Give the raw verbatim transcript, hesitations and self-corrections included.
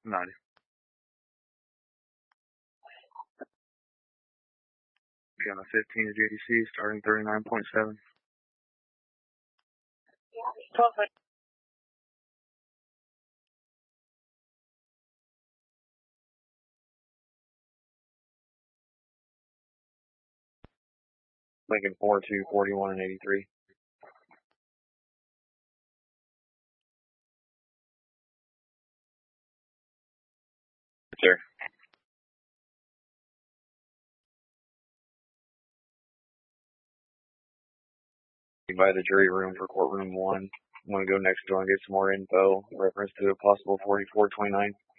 ninety. Okay, on the fifteen to J D C, starting thirty-nine point seven. Perfect. Lincoln four two, forty-one and eighty-three. Sir. By the jury room for courtroom one. I'm going to go next door and get some more info reference to a possible forty-four twenty-nine.